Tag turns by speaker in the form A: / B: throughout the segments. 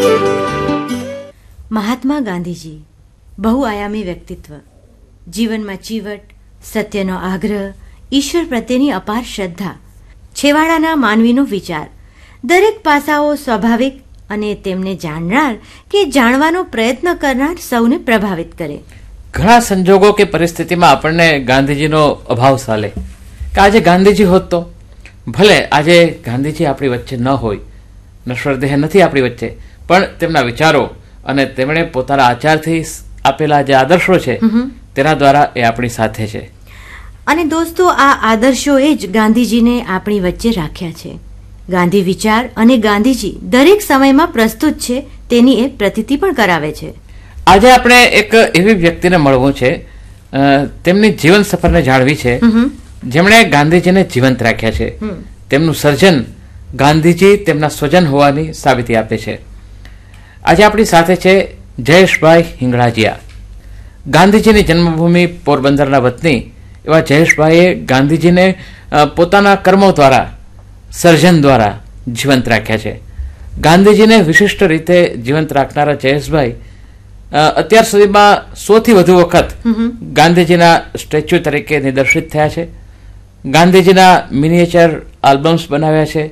A: મહાત્મા ગાંધીજી બહુઆયામી વ્યક્તિત્વ, જીવનમાં ચીવટ, સત્યનો આગ્રહ, ઈશ્વર પ્રત્યેની અપાર શ્રદ્ધા, છેવાડાના માનવીનો વિચાર, દરેક પાસાઓ સ્વાભાવિક અને તેમને જાણનાર કે જાણવાનો પ્રયત્ન કરનાર સૌને પ્રભાવિત કરે.
B: ઘણા સંજોગો કે પરિસ્થિતિમાં આપણને ગાંધીજીનો અભાવ ચાલે કે આજે ગાંધીજી હોત તો ભલે. આજે ગાંધીજી આપણી વચ્ચે ન હોય, નશ્વર દેહ નથી આપણી વચ્ચે, પણ તેમના વિચારો અને તેમણે પોતાના આચારથી આપેલા જે આદર્શો છે તેના દ્વારા એ આપણી સાથે છે.
A: અને દોસ્તો, આ આદર્શોએ જ ગાંધીજીને આપણી વચ્ચે રાખ્યા છે. ગાંધી વિચાર અને ગાંધીજી દરેક સમયમાં પ્રસ્તુત છે તેની એ પ્રતીતિ પણ કરાવે છે.
B: આજે આપણે એક એવી વ્યક્તિને મળવું છે, તેમની જીવન સફરને જાણવી છે, જેમણે ગાંધીજીને જીવંત રાખ્યા છે. તેમનું સર્જન ગાંધીજી તેમના સ્વજન હોવાની સાબિતી આપે છે. આજે આપણી સાથે છે જયેશભાઈ હિંગળાજીયા. ગાંધીજીની જન્મભૂમિ પોરબંદરના વતની એવા જયેશભાઈએ ગાંધીજીને પોતાના કર્મો દ્વારા, સર્જન દ્વારા જીવંત રાખ્યા છે. ગાંધીજીને વિશિષ્ટ રીતે જીવંત રાખનારા જયેશભાઈ અત્યાર સુધીમાં 100 થી વધુ વખત ગાંધીજીના સ્ટેચ્યુ તરીકે નિદર્શિત થયા છે. ગાંધીજીના મિનિએચર આલ્બમ્સ બનાવ્યા છે.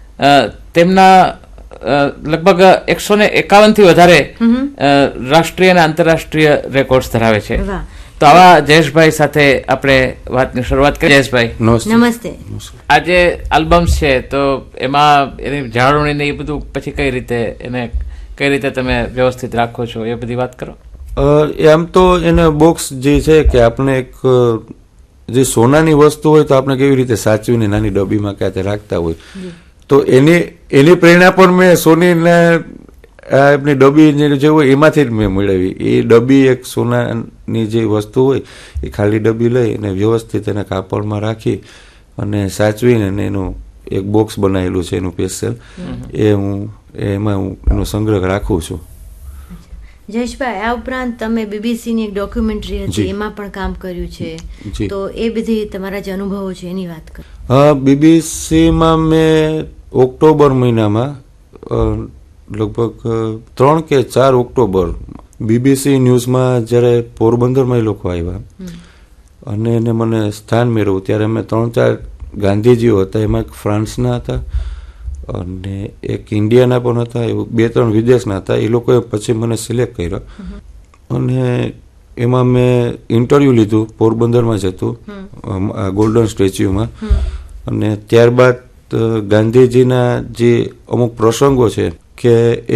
B: તેમના લગભગ 151 થી વધારે રાષ્ટ્રીય અને આંતરરાષ્ટ્રીય રેકોર્ડ્સ ધરાવે છે. તો આવા જયેશભાઈ સાથે આપણે વાતની શરૂઆત કરીએ. જયેશભાઈ
A: નમસ્તે.
B: આજે આલ્બમ્સ છે તો એમાં એની જાળવણી ને એ બધું પછી કઈ રીતે તમે વ્યવસ્થિત રાખો છો, એ બધી વાત કરો.
C: એમ તો એને બોક્સ જે છે કે આપણે એક જે સોનાની વસ્તુ હોય તો આપણે કેવી રીતે સાચવીને નાની ડબ્બીમાં ક્યાં રાખતા હોય, તો એની પ્રેરણા પણ મેં સોનીને એમની ડબ્બી જે હોય એમાંથી જ મેં મેળવી. એ ડબ્બી એક સોનાની જે વસ્તુ હોય એ ખાલી ડબ્બી લઈ અને વ્યવસ્થિત એને કાપડમાં રાખી અને સાચવીને એનું એક બોક્સ બનાવેલું છે એનું સ્પેશિયલ, એમાં હું એનો સંગ્રહ રાખું છું.
A: જયેશભાઈ, આ ઉપરાંત તમે બીબીસીની એક ડોક્યુમેન્ટરી હતી એમાં પણ કામ કર્યું છે, તો એ બધી તમારા જે અનુભવો છે એની વાત કરો.
C: હા, બીબીસીમાં મેં ઓક્ટોબર મહિનામાં લગભગ 3 કે 4 ઓક્ટોબર બીબીસી ન્યૂઝમાં જ્યારે પોરબંદરમાં એ લોકો આવ્યા અને એને મને સ્થાન મેળવ્યું, ત્યારે અમે 3-4 ગાંધીજીઓ હતા. એમાં એક ફ્રાન્સના હતા અને એક ઇન્ડિયાના પણ હતા, એવું 2-3 વિદેશના હતા. એ લોકોએ પછી મને સિલેક્ટ કર્યો અને એમાં મેં ઇન્ટરવ્યૂ લીધું. પોરબંદરમાં જ હતું, ગોલ્ડન સ્ટેચ્યુમાં. અને ત્યારબાદ ગાંધીજીના જે અમુક પ્રસંગો છે કે